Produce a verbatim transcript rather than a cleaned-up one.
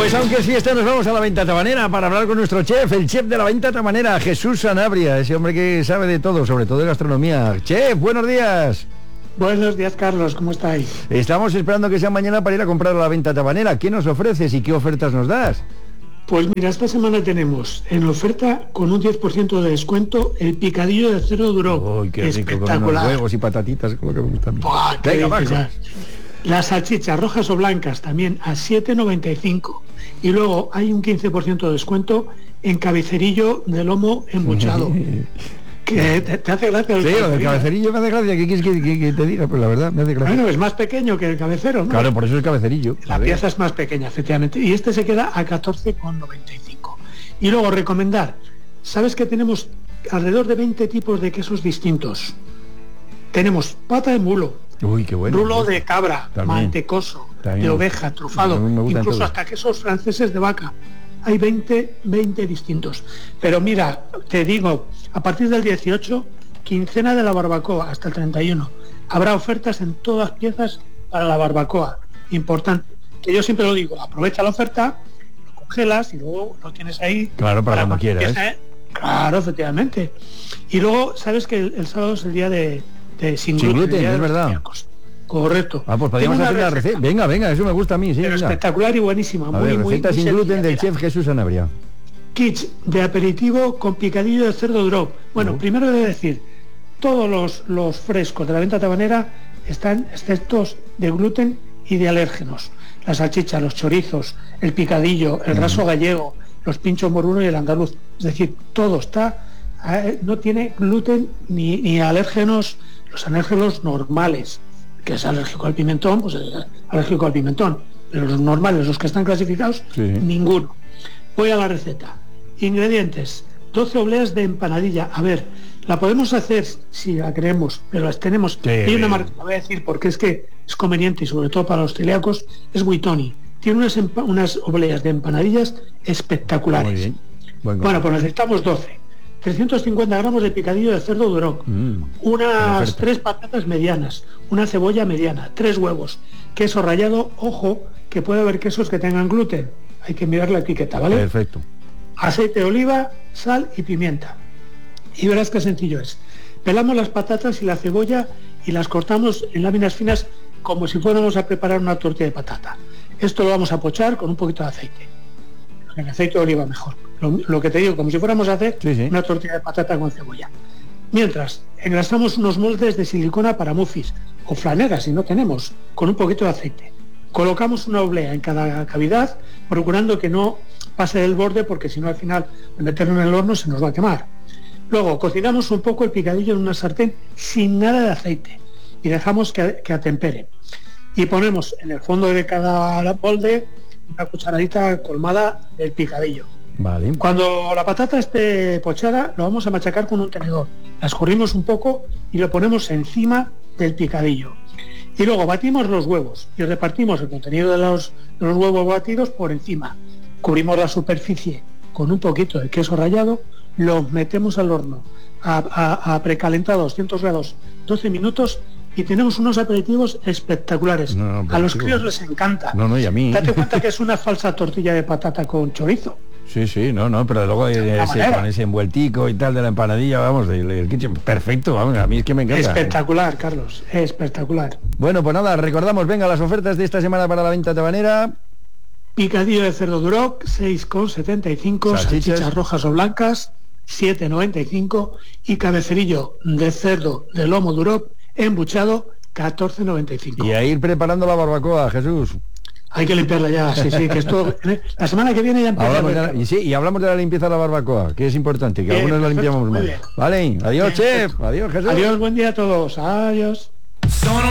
Pues aunque sí está, nos vamos a la Venta Tabanera para hablar con nuestro chef, el chef de la Venta Tabanera, Jesús Sanabria, ese hombre que sabe de todo, sobre todo de gastronomía. Chef, buenos días. Buenos días, Carlos, ¿cómo estáis? Estamos esperando que sea mañana para ir a comprar a la Venta Tabanera. ¿Qué nos ofreces y qué ofertas nos das? Pues mira, esta semana tenemos en oferta con un diez por ciento de descuento el picadillo de cerdo duro. Uy, qué rico, con unos huevos y patatitas, con lo que me gusta a mí. Buah, Venga, vamos. Las salchichas rojas o blancas también a siete noventa y cinco. Y luego hay un quince por ciento de descuento en cabecerillo de lomo embuchado. Que te, te hace gracia el sí, lo del cabecerillo me hace gracia. ¿Qué quieres que, que, que te diga? Pues la verdad, me hace gracia. Bueno, es más pequeño que el cabecero, ¿no? Claro, por eso es cabecerillo. La pieza es más pequeña, efectivamente. Y este se queda a catorce noventa y cinco. Y luego recomendar, ¿sabes que tenemos alrededor de veinte tipos de quesos distintos? Tenemos pata de mulo, uy, qué bueno, rulo de cabra, también, mantecoso, también, de oveja, trufado, incluso todos. Hasta quesos franceses de vaca. Hay veinte, veinte distintos. Pero mira, te digo, a partir del dieciocho, quincena de la barbacoa, hasta el treinta y uno, habrá ofertas en todas piezas para la barbacoa. Importante, que yo siempre lo digo, aprovecha la oferta, lo congelas y luego lo tienes ahí. Claro, para, para cuando quieras. ¿eh? Claro, efectivamente. Y luego, sabes que el, el sábado es el día de, de sin, sin gluten, gluten es verdad. Celíacos. Correcto. Ah, pues podríamos hacer la receta. Venga, venga, eso me gusta a mí, sí. Pero venga. Espectacular y buenísima. A muy, ver, muy, receta muy sin sencilla, gluten del mira. chef Jesús Sanabria. Kits de aperitivo con picadillo de cerdo duro. Bueno, uh. primero he de decir, todos los, los frescos de la Venta Tabanera están exceptos de gluten y de alérgenos. La salchicha, los chorizos, el picadillo, el uh. raso gallego, los pinchos moruno y el andaluz. Es decir, todo está, eh, no tiene gluten ni, ni alérgenos, los alérgenos normales. Que es alérgico al pimentón, pues es alérgico al pimentón. Pero los normales, los que están clasificados, sí. Ninguno. Voy a la receta. Ingredientes: doce obleas de empanadilla. A ver, la podemos hacer si la queremos, pero las tenemos. Sí. Hay una marca, la voy a decir porque es que es conveniente y sobre todo para los celíacos, es Buitoni. Tiene unas, unas obleas de empanadillas espectaculares. Muy bien. Buen bueno, pues necesitamos doce. trescientos cincuenta gramos de picadillo de cerdo duroc, mm, unas tres patatas medianas, una cebolla mediana, tres huevos, queso rallado, ojo, que puede haber quesos que tengan gluten, hay que mirar la etiqueta, ¿vale? Perfecto. Aceite de oliva, sal y pimienta. Y verás qué sencillo es. Pelamos las patatas y la cebolla y las cortamos en láminas finas como si fuéramos a preparar una tortilla de patata. Esto lo vamos a pochar con un poquito de aceite. En aceite de oliva mejor. Lo, lo que te digo, como si fuéramos a hacer sí, sí. una tortilla de patata con cebolla. Mientras, engrasamos unos moldes de silicona para muffins o flaneras si no tenemos, con un poquito de aceite. Colocamos una oblea en cada cavidad, procurando que no pase del borde, porque si no al final al meterlo en el horno se nos va a quemar. Luego cocinamos un poco el picadillo en una sartén sin nada de aceite y dejamos que, que atempere. Y ponemos en el fondo de cada molde una cucharadita colmada del picadillo. Vale. Cuando la patata esté pochada, lo vamos a machacar con un tenedor. La escurrimos un poco y lo ponemos encima del picadillo. Y luego batimos los huevos y repartimos el contenido de los, de los huevos batidos por encima. Cubrimos la superficie con un poquito de queso rallado, lo metemos al horno a, a, a precalentado a doscientos grados doce minutos y tenemos unos aperitivos espectaculares. No, no, a los críos les encanta. No, no, y a mí. Date cuenta que es una falsa tortilla de patata con chorizo. Sí, sí, no, no, pero luego ese, con ese envueltico y tal de la empanadilla, vamos, el, el kitchen, perfecto, vamos, a mí es que me encanta. Espectacular, Carlos, espectacular. Bueno, pues nada, recordamos, venga, las ofertas de esta semana para la Venta Tabanera. Picadillo de cerdo duroc, seis con setenta y cinco, salchichas. salchichas rojas o blancas, siete noventa y cinco, y cabecerillo de cerdo de lomo duroc embuchado, catorce noventa y cinco. Y a ir preparando la barbacoa, Jesús. Hay que limpiarla ya, sí, sí, que esto la semana que viene ya empezamos. Y sí, y hablamos de la limpieza de la barbacoa, que es importante, que bien, algunos perfecto, la limpiamos mal. Vale, adiós, bien, chef, adiós, Jesús. Adiós, buen día a todos, adiós.